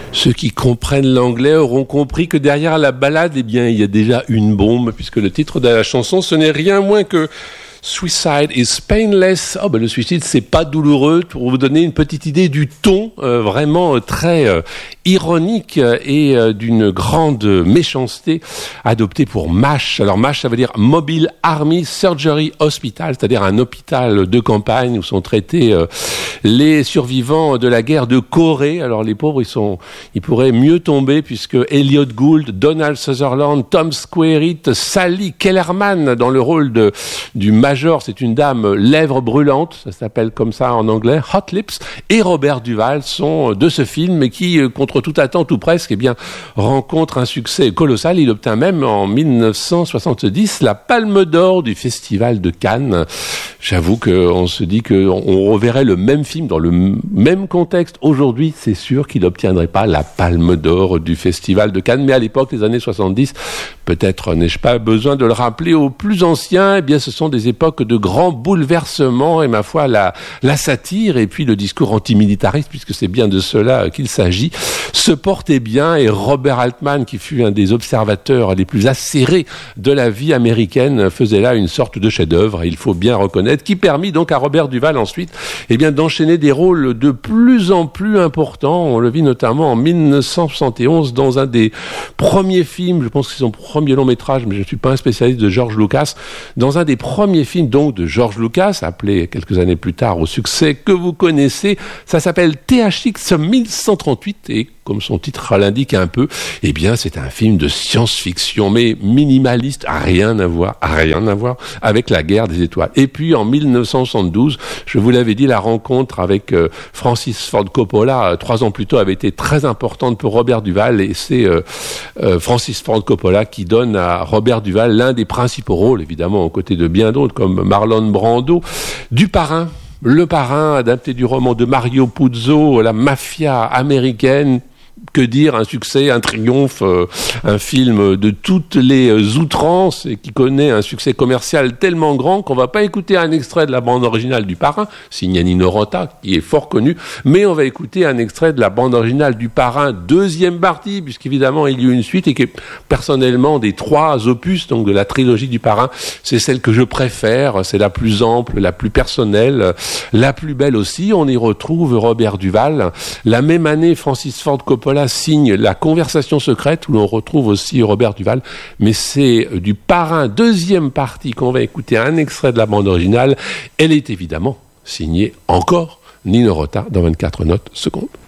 Ceux qui comprennent l'anglais auront compris que derrière la ballade, eh bien, il y a déjà une bombe, puisque le titre de la chanson, ce n'est rien moins que Suicide is painless. Oh, le suicide, c'est pas douloureux. Pour vous donner une petite idée du ton, vraiment très ironique et d'une grande méchanceté adopté pour MASH. Alors MASH, ça veut dire Mobile Army Surgery Hospital, c'est-à-dire un hôpital de campagne où sont traités les survivants de la guerre de Corée. Alors les pauvres, ils pourraient mieux tomber puisque Elliot Gould, Donald Sutherland, Tom Skerritt, Sally Kellerman dans le rôle du major, c'est une dame lèvres brûlantes, ça s'appelle comme ça en anglais, Hot Lips, et Robert Duvall sont de ce film qui, contre toute attente ou presque, eh bien, rencontre un succès colossal. Il obtint même en 1970 la Palme d'Or du Festival de Cannes. J'avoue qu'on se dit qu'on reverrait le même film dans le même contexte. Aujourd'hui, c'est sûr qu'il n'obtiendrait pas la Palme d'Or du Festival de Cannes, mais à l'époque, les années 70, peut-être n'ai-je pas besoin de le rappeler aux plus anciens, eh bien, ce sont des époques de grands bouleversements et, ma foi, la satire et puis le discours antimilitariste, puisque c'est bien de cela qu'il s'agit, se portait bien, et Robert Altman, qui fut un des observateurs les plus acérés de la vie américaine, faisait là une sorte de chef-d'œuvre, il faut bien reconnaître, qui permit donc à Robert Duvall ensuite, eh bien, d'enchaîner des rôles de plus en plus importants. On le vit notamment en 1971 dans un des premiers films, je pense que c'est son premier long métrage, mais je ne suis pas un spécialiste de George Lucas, dans un des premiers films donc de George Lucas, appelé quelques années plus tard au succès que vous connaissez. Ça s'appelle THX 1138 et comme son titre l'indique un peu, eh bien c'est un film de science-fiction mais minimaliste, rien à voir avec la guerre des étoiles. Et puis en 1972, je vous l'avais dit, la rencontre avec Francis Ford Coppola 3 ans plus tôt avait été très importante pour Robert Duvall, et c'est Francis Ford Coppola qui donne à Robert Duvall l'un des principaux rôles, évidemment aux côtés de bien d'autres comme Marlon Brando, du Parrain. Le Parrain, adapté du roman de Mario Puzo, la mafia américaine. Que dire, un succès, un triomphe, un film de toutes les outrances et qui connaît un succès commercial tellement grand qu'on va pas écouter un extrait de la bande originale du Parrain, signé Nino Rota, qui est fort connu, mais on va écouter un extrait de la bande originale du Parrain, deuxième partie, puisqu'évidemment il y a eu une suite et que personnellement des 3 opus, donc de la trilogie du Parrain, c'est celle que je préfère, c'est la plus ample, la plus personnelle, la plus belle aussi. On y retrouve Robert Duvall. La même année, Francis Ford Coppola signe La Conversation secrète, où l'on retrouve aussi Robert Duvall, mais c'est du Parrain deuxième partie qu'on va écouter un extrait de la bande originale. Elle est évidemment signée encore Nino Rota dans 24 notes secondes.